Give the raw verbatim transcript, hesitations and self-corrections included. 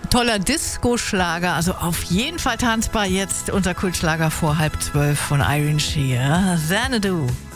Toller Disco-Schlager, also auf jeden Fall tanzbar jetzt. Unser Kultschlager vor halb zwölf von Irene Shear, Xanadu.